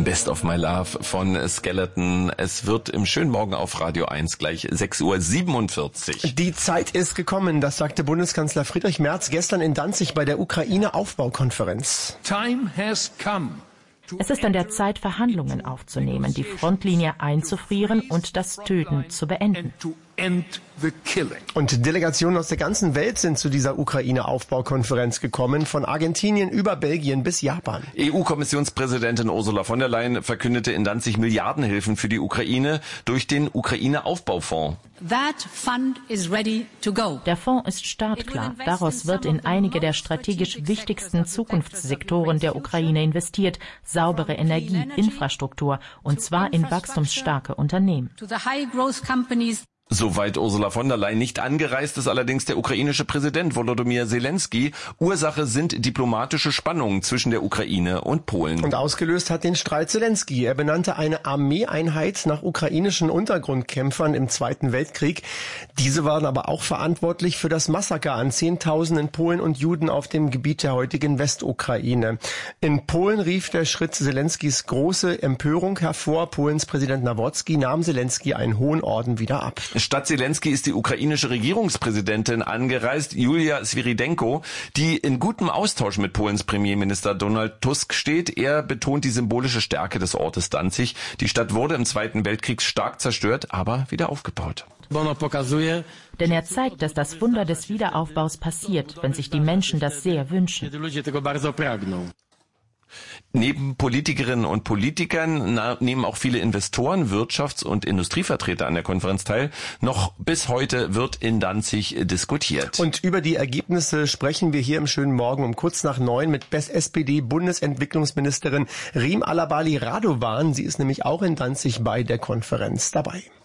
Best of My Love von Skeleton. Es wird im schönen Morgen auf Radio 1 gleich 6:47 Uhr. Die Zeit ist gekommen, das sagte Bundeskanzler Friedrich Merz gestern in Danzig bei der Ukraine-Aufbaukonferenz. Time has come. Es ist an der Zeit, Verhandlungen aufzunehmen, die Frontlinie einzufrieren und das Töten zu beenden. Und Delegationen aus der ganzen Welt sind zu dieser Ukraine-Aufbaukonferenz gekommen, von Argentinien über Belgien bis Japan. EU-Kommissionspräsidentin Ursula von der Leyen verkündete in Danzig Milliardenhilfen für die Ukraine durch den Ukraine-Aufbaufonds. Der Fonds ist startklar. Daraus wird in einige der strategisch wichtigsten Zukunftssektoren der Ukraine investiert. Saubere Energie, Infrastruktur, und zwar in wachstumsstarke Unternehmen. Soweit Ursula von der Leyen. Nicht angereist ist allerdings der ukrainische Präsident Volodymyr Zelensky. Ursache sind diplomatische Spannungen zwischen der Ukraine und Polen. Und ausgelöst hat den Streit Zelensky. Er benannte eine Armeeeinheit nach ukrainischen Untergrundkämpfern im Zweiten Weltkrieg. Diese waren aber auch verantwortlich für das Massaker an Zehntausenden Polen und Juden auf dem Gebiet der heutigen Westukraine. In Polen rief der Schritt Zelenskys große Empörung hervor. Polens Präsident Nawrocki nahm Zelensky einen hohen Orden wieder ab. Statt Zelensky ist die ukrainische Regierungspräsidentin angereist, Julia Swirydenko, die in gutem Austausch mit Polens Premierminister Donald Tusk steht. Er betont die symbolische Stärke des Ortes Danzig. Die Stadt wurde im Zweiten Weltkrieg stark zerstört, aber wieder aufgebaut. Denn er zeigt, dass das Wunder des Wiederaufbaus passiert, wenn sich die Menschen das sehr wünschen. Neben Politikerinnen und Politikern nehmen auch viele Investoren, Wirtschafts- und Industrievertreter an der Konferenz teil. Noch bis heute wird in Danzig diskutiert. Und über die Ergebnisse sprechen wir hier im schönen Morgen um kurz nach 9 mit SPD-Bundesentwicklungsministerin Rim Alabali Radovan. Sie ist nämlich auch in Danzig bei der Konferenz dabei.